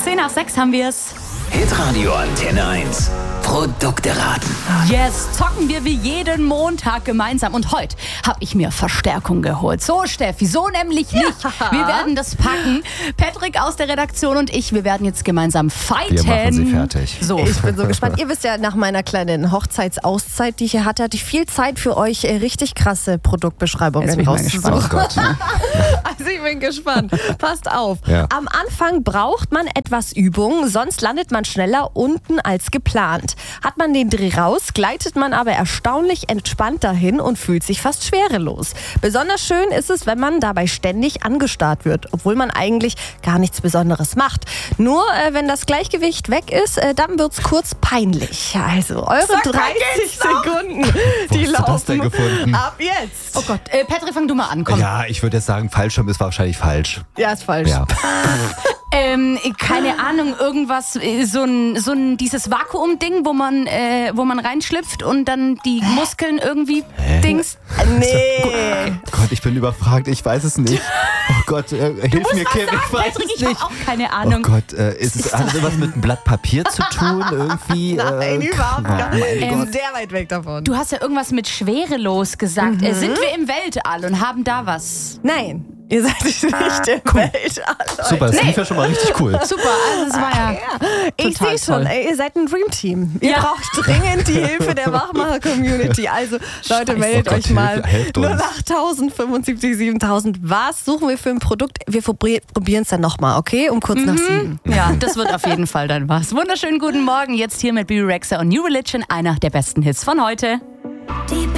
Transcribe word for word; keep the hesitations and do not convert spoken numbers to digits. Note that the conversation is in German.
zehn nach sechs haben wir es. Hitradio Antenne eins. Produkte raten. Yes, zocken wir wie jeden Montag gemeinsam. Und heute habe ich mir Verstärkung geholt. So, Steffi, so nämlich nicht. Ja. Wir werden das packen. Patrick aus der Redaktion und ich, wir werden jetzt gemeinsam fighten. Wir machen sie fertig. So. Ich bin so gespannt. Ihr wisst ja, nach meiner kleinen Hochzeitsauszeit, die ich hier hatte, hatte ich viel Zeit für euch, äh, richtig krasse Produktbeschreibungen Jetzt bin ich mal rauszusuchen. Oh Gott. Also ich bin gespannt. Passt auf. Ja. Am Anfang braucht man etwas Übung, sonst landet man schneller unten als geplant. Hat man den Dreh raus, gleitet man aber erstaunlich entspannt dahin und fühlt sich fast schwerelos. Besonders schön ist es, wenn man dabei ständig angestarrt wird, obwohl man eigentlich gar nichts Besonderes macht. Nur äh, wenn das Gleichgewicht weg ist, äh, dann wird's kurz peinlich. Also eure dreißig Sekunden, die Wo hast du das denn laufen gefunden? ab jetzt. Oh Gott, äh, Patrick, fang du mal an, komm. Ja, ich würde jetzt sagen, Fallschirm ist wahrscheinlich falsch. Ja, ist falsch. Ja. Ähm, keine Ahnung, irgendwas, äh, so ein, so ein, dieses Vakuum-Ding, wo man, äh, wo man reinschlüpft und dann die Muskeln irgendwie Dings. Nee. Gott, ich bin überfragt, ich weiß es nicht. Oh Gott, äh, hilf mir, Kim, ich weiß Patrick, es ich nicht. habe auch keine Oh Ahnung. Gott, äh, ist es hat es was mit einem Blatt Papier zu tun? Irgendwie? Nein, äh, überhaupt gar oh, mein nicht. Gott. Sehr weit weg davon. Du hast ja irgendwas mit schwerelos gesagt. Äh, sind wir im Weltall und haben da was? Nein, ihr seid nicht im Weltall. Super, das lief ja schon mal richtig cool. Super, also das war ja. Ich Total sehe schon, toll. ey, ihr seid ein Dreamteam. Ihr Ja. braucht dringend die Hilfe der Wachmacher-Community. Also Leute, meldet Oh Gott, euch mal. Hilfe, helft uns. null acht tausend fünfundsiebzig siebentausend. Was suchen wir für ein Produkt? Wir probieren es dann nochmal, okay? Um kurz nach sieben. Ja, das wird auf jeden Fall dann was. Wunderschönen guten Morgen, jetzt hier mit Bebe Rexha und New Religion, einer der besten Hits von heute. Deep